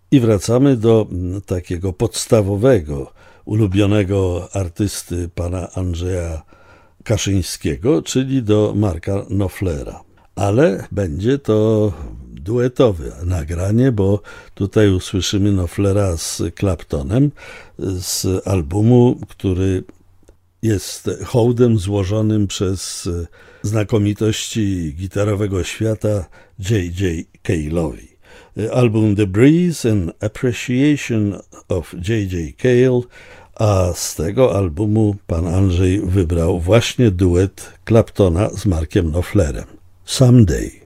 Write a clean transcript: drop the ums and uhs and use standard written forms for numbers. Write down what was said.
I wracamy do takiego podstawowego, ulubionego artysty pana Andrzeja Kaszyńskiego, czyli do Marka Knopflera. Ale będzie to duetowe nagranie, bo tutaj usłyszymy Knopflera z Claptonem z albumu, który jest hołdem złożonym przez znakomitości gitarowego świata J.J. Cale'owi. Album The Breeze and Appreciation of J.J. Cale, a z tego albumu pan Andrzej wybrał właśnie duet Claptona z Markiem Knopflerem. Someday.